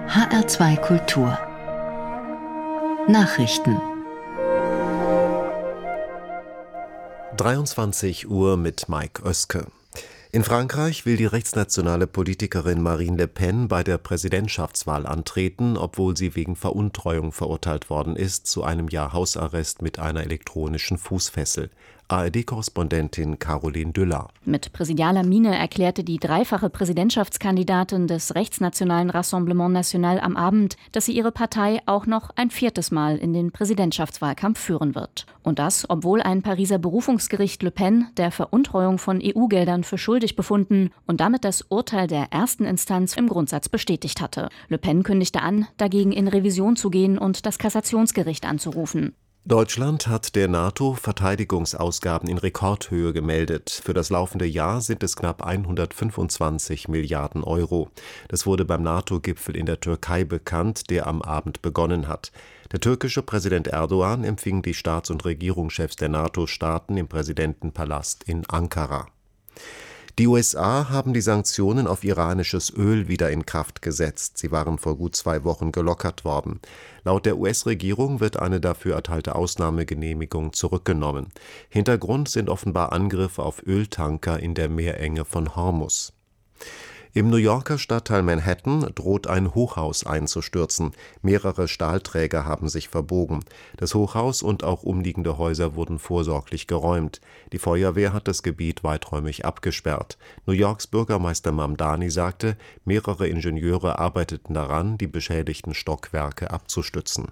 HR2 Kultur Nachrichten 23 Uhr mit Mike Oeske. In Frankreich will die rechtsnationale Politikerin Marine Le Pen bei der Präsidentschaftswahl antreten, obwohl sie wegen Veruntreuung verurteilt worden ist zu einem Jahr Hausarrest mit einer elektronischen Fußfessel. ARD-Korrespondentin Caroline Düller. Mit präsidialer Miene erklärte die dreifache Präsidentschaftskandidatin des rechtsnationalen Rassemblement National am Abend, dass sie ihre Partei auch noch ein viertes Mal in den Präsidentschaftswahlkampf führen wird. Und das, obwohl ein Pariser Berufungsgericht Le Pen der Veruntreuung von EU-Geldern für schuldig befunden und damit das Urteil der ersten Instanz im Grundsatz bestätigt hatte. Le Pen kündigte an, dagegen in Revision zu gehen und das Kassationsgericht anzurufen. Deutschland hat der NATO Verteidigungsausgaben in Rekordhöhe gemeldet. Für das laufende Jahr sind es knapp 125 Milliarden Euro. Das wurde beim NATO-Gipfel in der Türkei bekannt, der am Abend begonnen hat. Der türkische Präsident Erdogan empfing die Staats- und Regierungschefs der NATO-Staaten im Präsidentenpalast in Ankara. Die USA haben die Sanktionen auf iranisches Öl wieder in Kraft gesetzt. Sie waren vor gut 2 Wochen gelockert worden. Laut der US-Regierung wird eine dafür erteilte Ausnahmegenehmigung zurückgenommen. Hintergrund sind offenbar Angriffe auf Öltanker in der Meerenge von Hormuz. Im New Yorker Stadtteil Manhattan droht ein Hochhaus einzustürzen. Mehrere Stahlträger haben sich verbogen. Das Hochhaus und auch umliegende Häuser wurden vorsorglich geräumt. Die Feuerwehr hat das Gebiet weiträumig abgesperrt. New Yorks Bürgermeister Mamdani sagte, mehrere Ingenieure arbeiteten daran, die beschädigten Stockwerke abzustützen.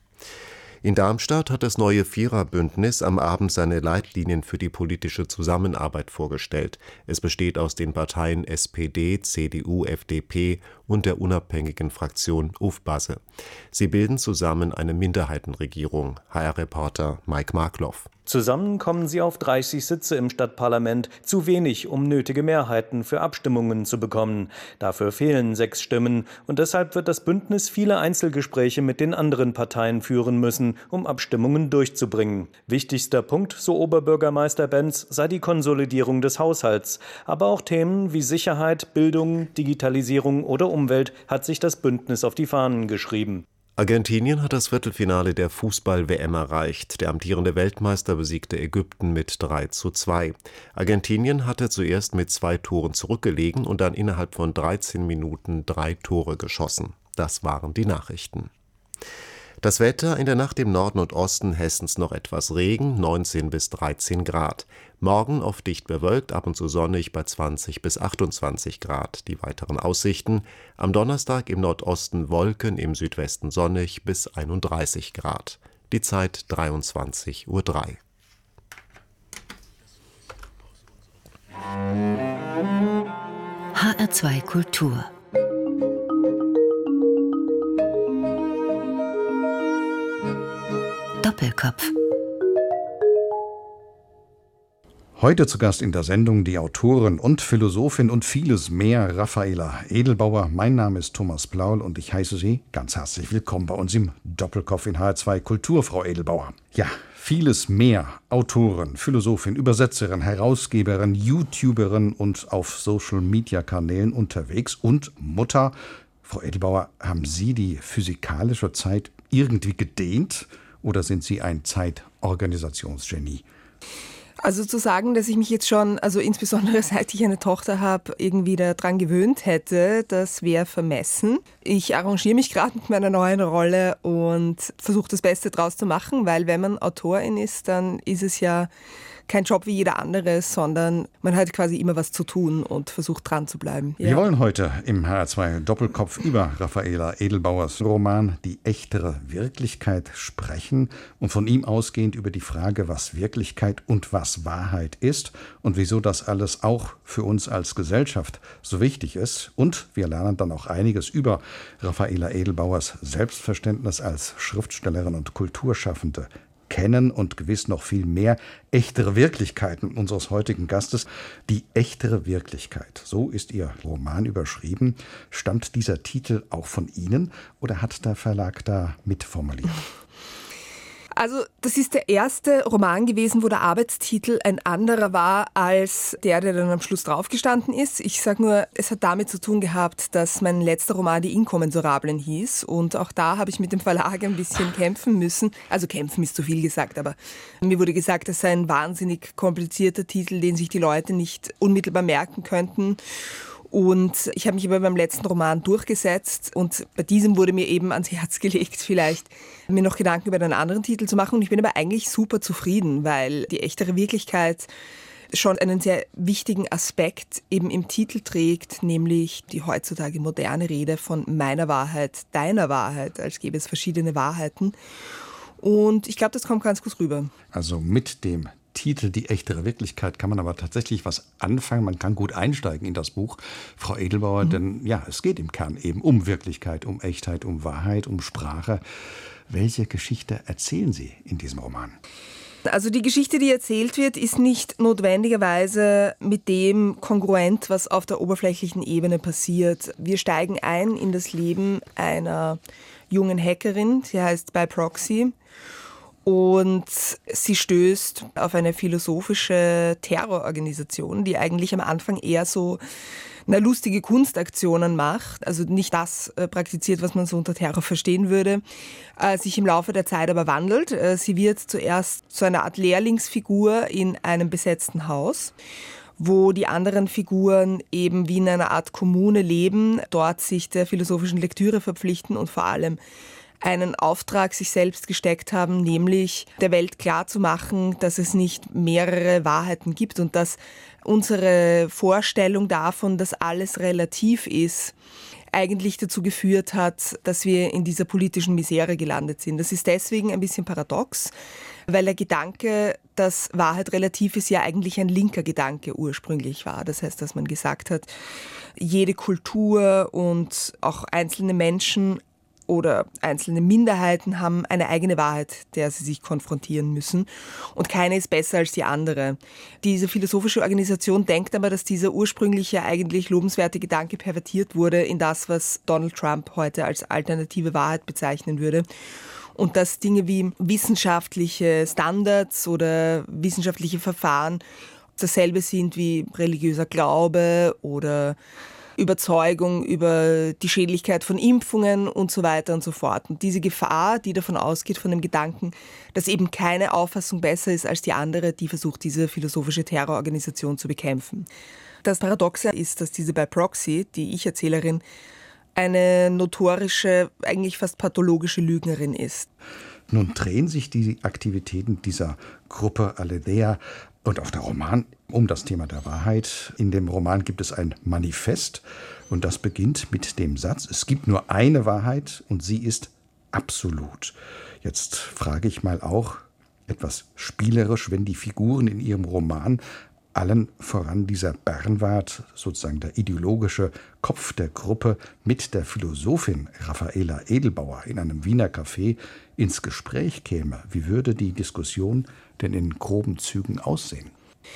In Darmstadt hat das neue Viererbündnis am Abend seine Leitlinien für die politische Zusammenarbeit vorgestellt. Es besteht aus den Parteien SPD, CDU, FDP und der unabhängigen Fraktion UFBASE. Sie bilden zusammen eine Minderheitenregierung. HR-Reporter Mike Markloff. Zusammen kommen sie auf 30 Sitze im Stadtparlament, zu wenig, um nötige Mehrheiten für Abstimmungen zu bekommen. Dafür fehlen 6 Stimmen und deshalb wird das Bündnis viele Einzelgespräche mit den anderen Parteien führen müssen, um Abstimmungen durchzubringen. Wichtigster Punkt, so Oberbürgermeister Benz, sei die Konsolidierung des Haushalts. Aber auch Themen wie Sicherheit, Bildung, Digitalisierung oder Umwelt hat sich das Bündnis auf die Fahnen geschrieben. Argentinien hat das Viertelfinale der Fußball-WM erreicht. Der amtierende Weltmeister besiegte Ägypten mit 3:2. Argentinien hatte zuerst mit 2 Toren zurückgelegen und dann innerhalb von 13 Minuten 3 Tore geschossen. Das waren die Nachrichten. Das Wetter: in der Nacht im Norden und Osten Hessens noch etwas Regen, 19 bis 13 Grad. Morgen oft dicht bewölkt, ab und zu sonnig bei 20 bis 28 Grad. Die weiteren Aussichten: am Donnerstag im Nordosten Wolken, im Südwesten sonnig bis 31 Grad. Die Zeit 23:03 Uhr. HR2 Kultur Doppelkopf. Heute zu Gast in der Sendung die Autorin und Philosophin und vieles mehr, Raffaela Edelbauer. Mein Name ist Thomas Plaul und ich heiße Sie ganz herzlich willkommen bei uns im Doppelkopf in HR2 Kultur, Frau Edelbauer. Ja, vieles mehr. Autorin, Philosophin, Übersetzerin, Herausgeberin, YouTuberin und auf Social-Media-Kanälen unterwegs und Mutter. Frau Edelbauer, haben Sie die physikalische Zeit irgendwie gedehnt? Oder sind Sie ein Zeitorganisationsgenie? Also zu sagen, dass ich mich jetzt schon, also insbesondere seit ich eine Tochter habe, irgendwie daran gewöhnt hätte, das wäre vermessen. Ich arrangiere mich gerade mit meiner neuen Rolle und versuche das Beste draus zu machen, weil wenn man Autorin ist, dann ist es ja kein Job wie jeder andere, sondern man hat quasi immer was zu tun und versucht dran zu bleiben. Ja. Wir wollen heute im HR2 Doppelkopf über Raffaela Edelbauers Roman Die echtere Wirklichkeit sprechen und von ihm ausgehend über die Frage, was Wirklichkeit und was Wahrheit ist und wieso das alles auch für uns als Gesellschaft so wichtig ist. Und wir lernen dann auch einiges über Raffaela Edelbauers Selbstverständnis als Schriftstellerin und Kulturschaffende kennen und gewiss noch viel mehr echtere Wirklichkeiten unseres heutigen Gastes. Die echtere Wirklichkeit, so ist Ihr Roman überschrieben. Stammt dieser Titel auch von Ihnen oder hat der Verlag da mitformuliert? Also das ist der erste Roman gewesen, wo der Arbeitstitel ein anderer war als der dann am Schluss draufgestanden ist. Ich sage nur, es hat damit zu tun gehabt, dass mein letzter Roman Die Inkommensurablen hieß und auch da habe ich mit dem Verlag ein bisschen kämpfen müssen. Also kämpfen ist zu viel gesagt, aber mir wurde gesagt, das sei ein wahnsinnig komplizierter Titel, den sich die Leute nicht unmittelbar merken könnten. Und ich habe mich aber beim letzten Roman durchgesetzt und bei diesem wurde mir eben ans Herz gelegt, vielleicht mir noch Gedanken über einen anderen Titel zu machen. Und ich bin aber eigentlich super zufrieden, weil die echtere Wirklichkeit schon einen sehr wichtigen Aspekt eben im Titel trägt, nämlich die heutzutage moderne Rede von meiner Wahrheit, deiner Wahrheit, als gäbe es verschiedene Wahrheiten. Und ich glaube, das kommt ganz gut rüber. Also mit dem Titel Die echtere Wirklichkeit kann man aber tatsächlich was anfangen. Man kann gut einsteigen in das Buch, Frau Edelbauer, denn ja, es geht im Kern eben um Wirklichkeit, um Echtheit, um Wahrheit, um Sprache. Welche Geschichte erzählen Sie in diesem Roman? Also die Geschichte, die erzählt wird, ist nicht notwendigerweise mit dem kongruent, was auf der oberflächlichen Ebene passiert. Wir steigen ein in das Leben einer jungen Hackerin, sie heißt By Proxy. Und sie stößt auf eine philosophische Terrororganisation, die eigentlich am Anfang eher so lustige Kunstaktionen macht, also nicht das praktiziert, was man so unter Terror verstehen würde, sich im Laufe der Zeit aber wandelt. Sie wird zuerst zu einer Art Lehrlingsfigur in einem besetzten Haus, wo die anderen Figuren eben wie in einer Art Kommune leben, dort sich der philosophischen Lektüre verpflichten und vor allem einen Auftrag sich selbst gesteckt haben, nämlich der Welt klarzumachen, dass es nicht mehrere Wahrheiten gibt und dass unsere Vorstellung davon, dass alles relativ ist, eigentlich dazu geführt hat, dass wir in dieser politischen Misere gelandet sind. Das ist deswegen ein bisschen paradox, weil der Gedanke, dass Wahrheit relativ ist, ja eigentlich ein linker Gedanke ursprünglich war. Das heißt, dass man gesagt hat, jede Kultur und auch einzelne Menschen oder einzelne Minderheiten haben eine eigene Wahrheit, der sie sich konfrontieren müssen. Und keine ist besser als die andere. Diese philosophische Organisation denkt aber, dass dieser ursprüngliche, eigentlich lobenswerte Gedanke pervertiert wurde in das, was Donald Trump heute als alternative Wahrheit bezeichnen würde. Und dass Dinge wie wissenschaftliche Standards oder wissenschaftliche Verfahren dasselbe sind wie religiöser Glaube oder Überzeugung über die Schädlichkeit von Impfungen und so weiter und so fort. Und diese Gefahr, die davon ausgeht, von dem Gedanken, dass eben keine Auffassung besser ist als die andere, die versucht diese philosophische Terrororganisation zu bekämpfen. Das Paradoxe ist, dass diese By Proxy, die Ich-Erzählerin, eine notorische, eigentlich fast pathologische Lügnerin ist. Nun drehen sich die Aktivitäten dieser Gruppe Aletheia und auch der Roman um das Thema der Wahrheit. In dem Roman gibt es ein Manifest und das beginnt mit dem Satz, es gibt nur eine Wahrheit und sie ist absolut. Jetzt frage ich mal auch etwas spielerisch, wenn die Figuren in Ihrem Roman, allen voran dieser Bernward, sozusagen der ideologische Kopf der Gruppe, mit der Philosophin Raffaela Edelbauer in einem Wiener Café ins Gespräch käme. Wie würde die Diskussion denn in groben Zügen aussehen?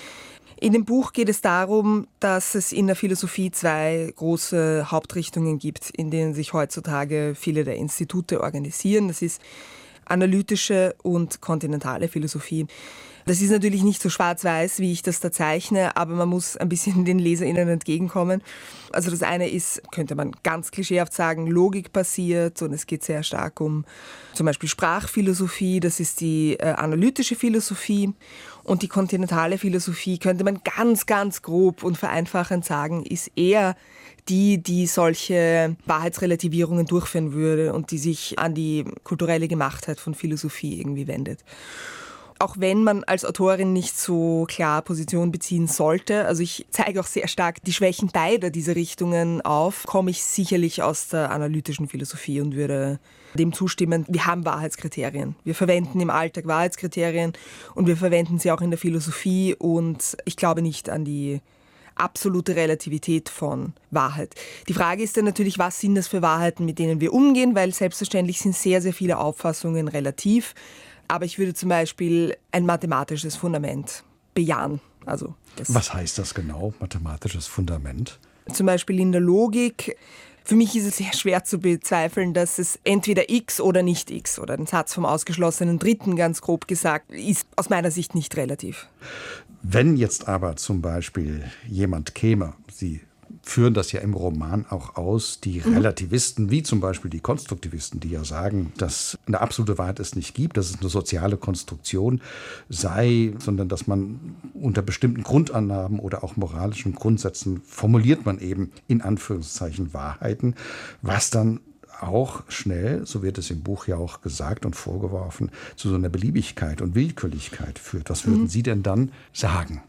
In dem Buch geht es darum, dass es in der Philosophie zwei große Hauptrichtungen gibt, in denen sich heutzutage viele der Institute organisieren. Das ist analytische und kontinentale Philosophie. Das ist natürlich nicht so schwarz-weiß, wie ich das da zeichne, aber man muss ein bisschen den LeserInnen entgegenkommen. Also das eine ist, könnte man ganz klischeehaft sagen, logikbasiert und es geht sehr stark um zum Beispiel Sprachphilosophie, das ist die analytische Philosophie. Und die kontinentale Philosophie, könnte man ganz, ganz grob und vereinfachend sagen, ist eher die solche Wahrheitsrelativierungen durchführen würde und die sich an die kulturelle Gemachtheit von Philosophie irgendwie wendet. Auch wenn man als Autorin nicht so klar Position beziehen sollte, also ich zeige auch sehr stark die Schwächen beider dieser Richtungen auf, komme ich sicherlich aus der analytischen Philosophie und würde dem zustimmen. Wir haben Wahrheitskriterien. Wir verwenden im Alltag Wahrheitskriterien und wir verwenden sie auch in der Philosophie und ich glaube nicht an die absolute Relativität von Wahrheit. Die Frage ist dann natürlich, was sind das für Wahrheiten, mit denen wir umgehen, weil selbstverständlich sind sehr, sehr viele Auffassungen relativ. Aber ich würde zum Beispiel ein mathematisches Fundament bejahen. Also was heißt das genau, mathematisches Fundament? Zum Beispiel in der Logik Für mich ist es sehr schwer zu bezweifeln, dass es entweder X oder nicht X oder ein Satz vom ausgeschlossenen Dritten, ganz grob gesagt, ist aus meiner Sicht nicht relativ. Wenn jetzt aber zum Beispiel jemand käme, Sie führen das ja im Roman auch aus, die Relativisten, wie zum Beispiel die Konstruktivisten, die ja sagen, dass eine absolute Wahrheit es nicht gibt, dass es eine soziale Konstruktion sei, sondern dass man unter bestimmten Grundannahmen oder auch moralischen Grundsätzen formuliert man eben in Anführungszeichen Wahrheiten, was dann auch schnell, so wird es im Buch ja auch gesagt und vorgeworfen, zu so einer Beliebigkeit und Willkürlichkeit führt. Was würden Sie denn dann sagen?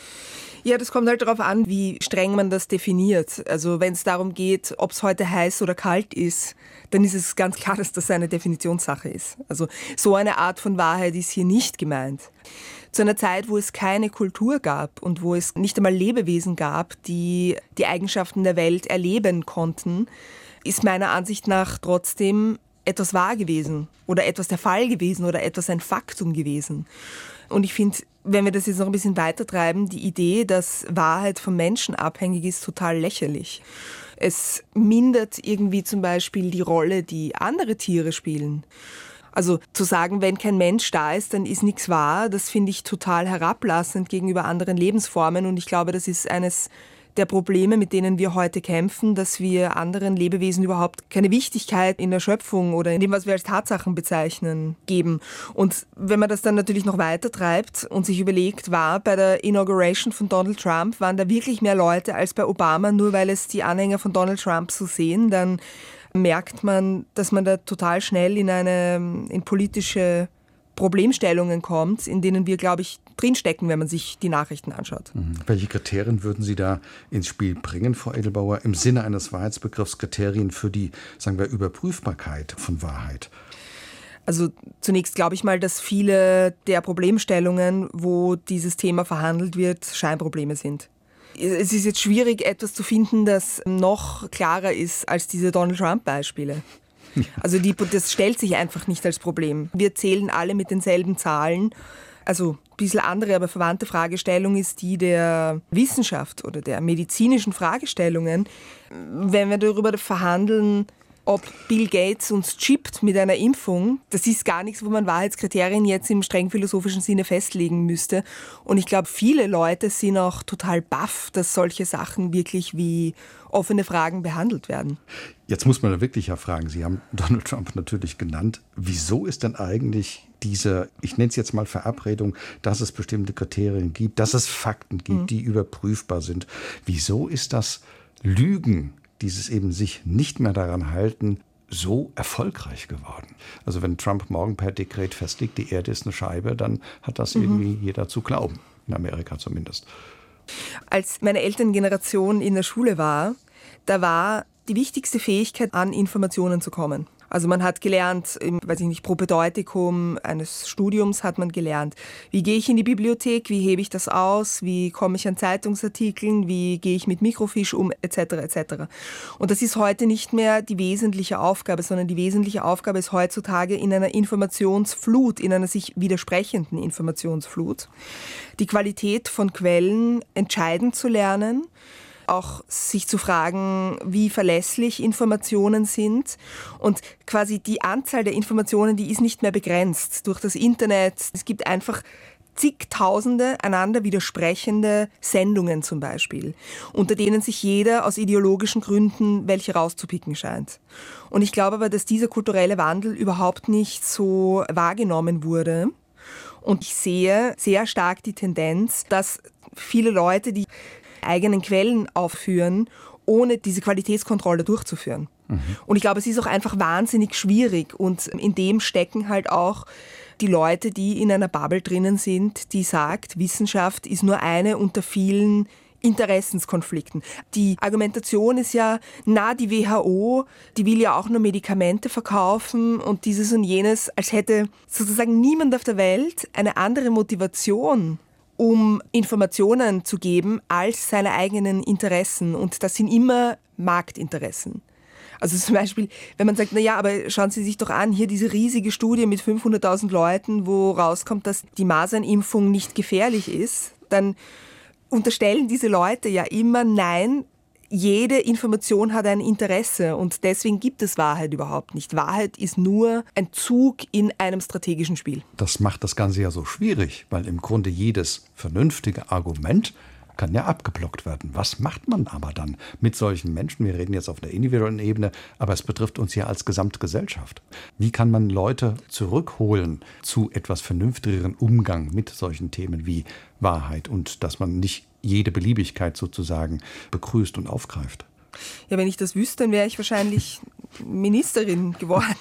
Ja, das kommt halt darauf an, wie streng man das definiert. Also wenn es darum geht, ob es heute heiß oder kalt ist, dann ist es ganz klar, dass das eine Definitionssache ist. Also so eine Art von Wahrheit ist hier nicht gemeint. Zu einer Zeit, wo es keine Kultur gab und wo es nicht einmal Lebewesen gab, die die Eigenschaften der Welt erleben konnten, ist meiner Ansicht nach trotzdem etwas wahr gewesen oder etwas der Fall gewesen oder etwas ein Faktum gewesen. Und ich finde, wenn wir das jetzt noch ein bisschen weiter treiben, die Idee, dass Wahrheit vom Menschen abhängig ist, total lächerlich. Es mindert irgendwie zum Beispiel die Rolle, die andere Tiere spielen. Also zu sagen, wenn kein Mensch da ist, dann ist nichts wahr, das finde ich total herablassend gegenüber anderen Lebensformen. Und ich glaube, das ist eines der Probleme, mit denen wir heute kämpfen, dass wir anderen Lebewesen überhaupt keine Wichtigkeit in der Schöpfung oder in dem, was wir als Tatsachen bezeichnen, geben. Und wenn man das dann natürlich noch weiter treibt und sich überlegt, war bei der Inauguration von Donald Trump, waren da wirklich mehr Leute als bei Obama, nur weil es die Anhänger von Donald Trump so sehen, dann merkt man, dass man da total schnell in politische Problemstellungen kommt, in denen wir, glaube ich, drinstecken, wenn man sich die Nachrichten anschaut. Welche Kriterien würden Sie da ins Spiel bringen, Frau Edelbauer, im Sinne eines Wahrheitsbegriffs, Kriterien für die, sagen wir, Überprüfbarkeit von Wahrheit? Also zunächst glaube ich mal, dass viele der Problemstellungen, wo dieses Thema verhandelt wird, Scheinprobleme sind. Es ist jetzt schwierig, etwas zu finden, das noch klarer ist als diese Donald Trump-Beispiele. Also das stellt sich einfach nicht als Problem. Wir zählen alle mit denselben Zahlen. Also ein bisschen andere, aber verwandte Fragestellung ist die der Wissenschaft oder der medizinischen Fragestellungen. Wenn wir darüber verhandeln, ob Bill Gates uns chippt mit einer Impfung, das ist gar nichts, wo man Wahrheitskriterien jetzt im streng philosophischen Sinne festlegen müsste. Und ich glaube, viele Leute sind auch total baff, dass solche Sachen wirklich wie offene Fragen behandelt werden. Jetzt muss man da wirklich ja fragen, Sie haben Donald Trump natürlich genannt. Wieso ist denn eigentlich diese, ich nenne es jetzt mal Verabredung, dass es bestimmte Kriterien gibt, dass es Fakten gibt, die überprüfbar sind? Wieso ist das Lügen, dieses eben sich nicht mehr daran halten, so erfolgreich geworden? Also wenn Trump morgen per Dekret festlegt, die Erde ist eine Scheibe, dann hat das irgendwie jeder zu glauben, in Amerika zumindest. Als meine Elterngeneration in der Schule war, da war die wichtigste Fähigkeit, an Informationen zu kommen. Also man hat gelernt, im Propedeutikum eines Studiums hat man gelernt, wie gehe ich in die Bibliothek, wie hebe ich das aus, wie komme ich an Zeitungsartikeln, wie gehe ich mit Mikrofiche um, etc. etc. Und das ist heute nicht mehr die wesentliche Aufgabe, sondern die wesentliche Aufgabe ist heutzutage in einer Informationsflut, in einer sich widersprechenden Informationsflut, die Qualität von Quellen entscheiden zu lernen, auch sich zu fragen, wie verlässlich Informationen sind. Und quasi die Anzahl der Informationen, die ist nicht mehr begrenzt durch das Internet. Es gibt einfach zigtausende einander widersprechende Sendungen zum Beispiel, unter denen sich jeder aus ideologischen Gründen welche rauszupicken scheint. Und ich glaube aber, dass dieser kulturelle Wandel überhaupt nicht so wahrgenommen wurde. Und ich sehe sehr stark die Tendenz, dass viele Leute, die eigenen Quellen aufführen, ohne diese Qualitätskontrolle durchzuführen. Und ich glaube, es ist auch einfach wahnsinnig schwierig. Und in dem stecken halt auch die Leute, die in einer Bubble drinnen sind, die sagt, Wissenschaft ist nur eine unter vielen Interessenskonflikten. Die Argumentation ist ja, die WHO, die will ja auch nur Medikamente verkaufen und dieses und jenes, als hätte sozusagen niemand auf der Welt eine andere Motivation, um Informationen zu geben, als seine eigenen Interessen. Und das sind immer Marktinteressen. Also zum Beispiel, wenn man sagt, aber schauen Sie sich doch an, hier diese riesige Studie mit 500.000 Leuten, wo rauskommt, dass die Masernimpfung nicht gefährlich ist, dann unterstellen diese Leute ja immer, nein, jede Information hat ein Interesse und deswegen gibt es Wahrheit überhaupt nicht. Wahrheit ist nur ein Zug in einem strategischen Spiel. Das macht das Ganze ja so schwierig, weil im Grunde jedes vernünftige Argument kann ja abgeblockt werden. Was macht man aber dann mit solchen Menschen? Wir reden jetzt auf der individuellen Ebene, aber es betrifft uns ja als Gesamtgesellschaft. Wie kann man Leute zurückholen zu etwas vernünftigeren Umgang mit solchen Themen wie Wahrheit und dass man nicht jede Beliebigkeit sozusagen begrüßt und aufgreift? Ja, wenn ich das wüsste, dann wäre ich wahrscheinlich Ministerin geworden.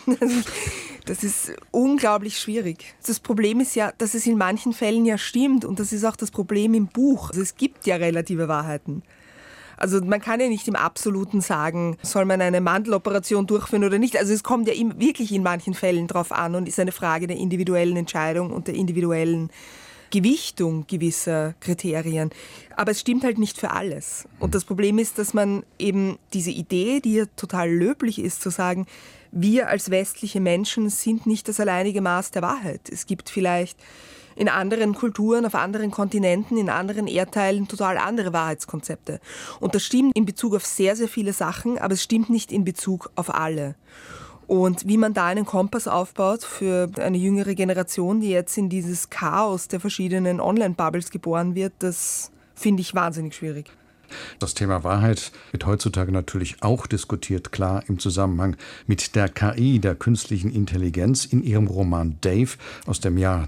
Das ist unglaublich schwierig. Das Problem ist ja, dass es in manchen Fällen ja stimmt und das ist auch das Problem im Buch. Also es gibt ja relative Wahrheiten. Also man kann ja nicht im Absoluten sagen, soll man eine Mandeloperation durchführen oder nicht. Also es kommt ja wirklich in manchen Fällen drauf an und ist eine Frage der individuellen Entscheidung und der individuellen Gewichtung gewisser Kriterien. Aber es stimmt halt nicht für alles. Und das Problem ist, dass man eben diese Idee, die ja total löblich ist, zu sagen, wir als westliche Menschen sind nicht das alleinige Maß der Wahrheit. Es gibt vielleicht in anderen Kulturen, auf anderen Kontinenten, in anderen Erdteilen total andere Wahrheitskonzepte. Und das stimmt in Bezug auf sehr, sehr viele Sachen, aber es stimmt nicht in Bezug auf alle. Und wie man da einen Kompass aufbaut für eine jüngere Generation, die jetzt in dieses Chaos der verschiedenen Online-Bubbles geboren wird, das finde ich wahnsinnig schwierig. Das Thema Wahrheit wird heutzutage natürlich auch diskutiert, klar im Zusammenhang mit der KI, der künstlichen Intelligenz. In Ihrem Roman Dave aus dem Jahr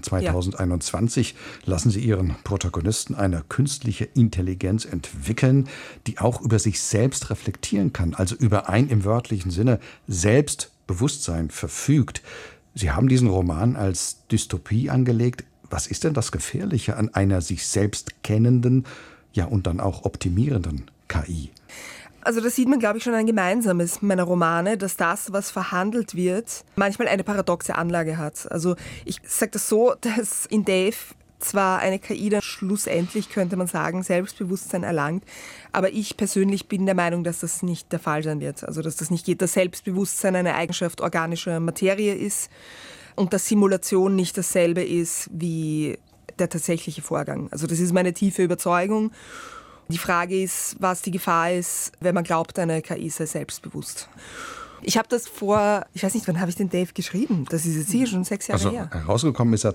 2021 lassen Sie Ihren Protagonisten eine künstliche Intelligenz entwickeln, die auch über sich selbst reflektieren kann, also über ein im wörtlichen Sinne Selbstbewusstsein verfügt. Sie haben diesen Roman als Dystopie angelegt. Was ist denn das Gefährliche an einer sich selbst kennenden, ja, und dann auch optimierenden KI? Also das sieht man, glaube ich, schon ein Gemeinsames meiner Romane, dass das, was verhandelt wird, manchmal eine paradoxe Anlage hat. Also ich sage das so, dass in Dave zwar eine KI dann schlussendlich, könnte man sagen, Selbstbewusstsein erlangt, aber ich persönlich bin der Meinung, dass das nicht der Fall sein wird. Also dass das nicht geht, dass Selbstbewusstsein eine Eigenschaft organischer Materie ist und dass Simulation nicht dasselbe ist wie der tatsächliche Vorgang. Also das ist meine tiefe Überzeugung. Die Frage ist, was die Gefahr ist, wenn man glaubt, eine KI sei selbstbewusst. Ich habe das ich weiß nicht, wann habe ich den Dave geschrieben? Das ist jetzt hier schon 6 Jahre her. Herausgekommen ist er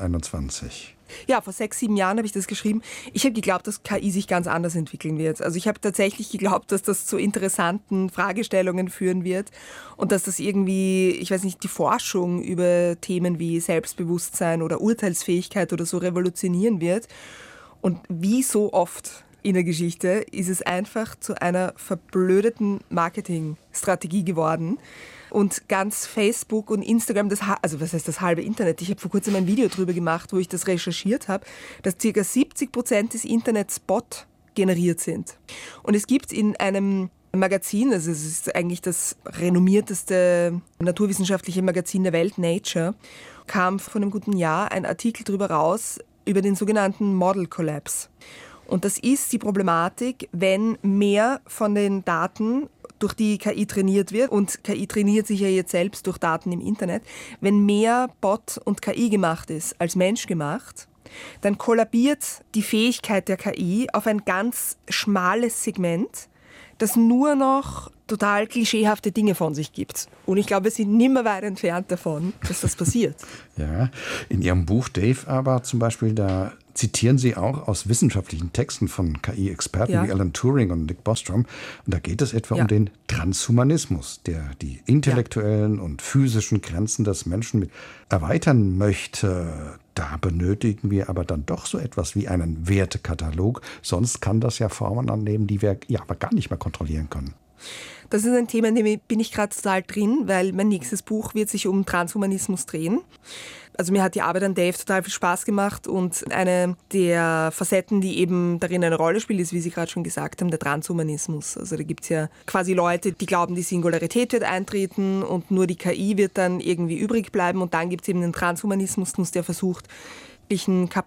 2021. Ja, vor 6, 7 Jahren habe ich das geschrieben. Ich habe geglaubt, dass KI sich ganz anders entwickeln wird. Also ich habe tatsächlich geglaubt, dass das zu interessanten Fragestellungen führen wird und dass das irgendwie, ich weiß nicht, die Forschung über Themen wie Selbstbewusstsein oder Urteilsfähigkeit oder so revolutionieren wird. Und wie so oft in der Geschichte ist es einfach zu einer verblödeten Marketingstrategie geworden. Und ganz Facebook und Instagram, also was heißt das halbe Internet? Ich habe vor kurzem ein Video darüber gemacht, wo ich das recherchiert habe, dass ca. 70% des Internets Bot generiert sind. Und es gibt in einem Magazin, also es ist eigentlich das renommierteste naturwissenschaftliche Magazin der Welt, Nature, kam vor einem guten Jahr ein Artikel darüber raus, über den sogenannten Model Collapse. Und das ist die Problematik, wenn mehr von den Daten durch die KI trainiert wird, und KI trainiert sich ja jetzt selbst durch Daten im Internet, wenn mehr Bot und KI gemacht ist als Mensch gemacht, dann kollabiert die Fähigkeit der KI auf ein ganz schmales Segment, das nur noch total klischeehafte Dinge von sich gibt. Und ich glaube, wir sind nimmer weit entfernt davon, dass das passiert. Ja, in Ihrem Buch Dave aber zum Beispiel, da zitieren Sie auch aus wissenschaftlichen Texten von KI-Experten wie Alan Turing und Nick Bostrom. Und da geht es etwa um den Transhumanismus, der die intellektuellen und physischen Grenzen des Menschen mit erweitern möchte. Da benötigen wir aber dann doch so etwas wie einen Wertekatalog. Sonst kann das ja Formen annehmen, die wir aber gar nicht mehr kontrollieren können. Das ist ein Thema, in dem bin ich gerade total drin, weil mein nächstes Buch wird sich um Transhumanismus drehen. Also mir hat die Arbeit an Dave total viel Spaß gemacht und eine der Facetten, die eben darin eine Rolle spielt, ist, wie Sie gerade schon gesagt haben, der Transhumanismus. Also da gibt es ja quasi Leute, die glauben, die Singularität wird eintreten und nur die KI wird dann irgendwie übrig bleiben, und dann gibt es eben den Transhumanismus, der versucht,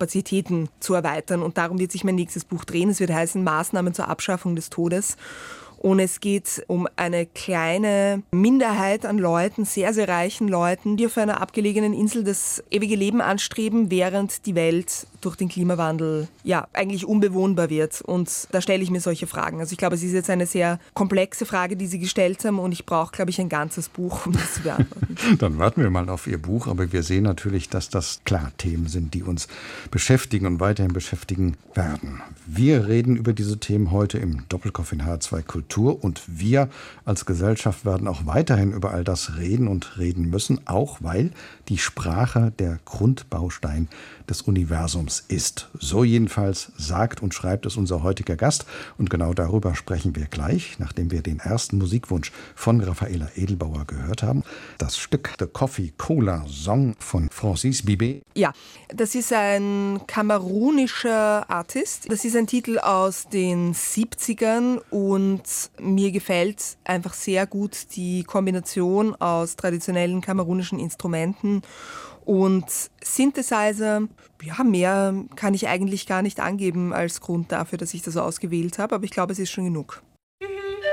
Kapazitäten zu erweitern, und darum wird sich mein nächstes Buch drehen. Es wird heißen Maßnahmen zur Abschaffung des Todes. Und es geht um eine kleine Minderheit an Leuten, sehr, sehr reichen Leuten, die auf einer abgelegenen Insel das ewige Leben anstreben, während die Welt durch den Klimawandel eigentlich unbewohnbar wird. Und da stelle ich mir solche Fragen. Also ich glaube, es ist jetzt eine sehr komplexe Frage, die Sie gestellt haben, und ich brauche, glaube ich, ein ganzes Buch, um das zu beantworten. Dann warten wir mal auf Ihr Buch, aber wir sehen natürlich, dass das klar Themen sind, die uns beschäftigen und weiterhin beschäftigen werden. Wir reden über diese Themen heute im Doppelkopf in H2 Kultur, und wir als Gesellschaft werden auch weiterhin über all das reden und reden müssen, auch weil die Sprache der Grundbaustein des Universums ist. So jedenfalls sagt und schreibt es unser heutiger Gast, und genau darüber sprechen wir gleich, nachdem wir den ersten Musikwunsch von Raffaela Edelbauer gehört haben. Das Stück The Coffee Cola Song von Francis Bibé. Ja, das ist ein kamerunischer Artist. Das ist ein Titel aus den 70ern, und mir gefällt einfach sehr gut die Kombination aus traditionellen kamerunischen Instrumenten und Synthesizer. Ja, mehr kann ich eigentlich gar nicht angeben als Grund dafür, dass ich das ausgewählt habe, aber ich glaube, es ist schon genug.